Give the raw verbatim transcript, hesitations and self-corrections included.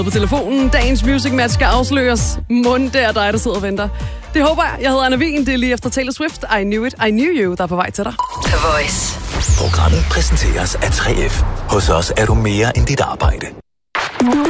på telefonen. Dagens Music Match skal afsløres. Mon, det er dig, der sidder og venter. Det håber jeg. Jeg hedder Anna Wien. Det er lige efter Taylor Swift. I Knew It, I Knew You, der er på vej til dig. The Voice. Programmet præsenteres af tre F. Hos os er du mere end dit arbejde.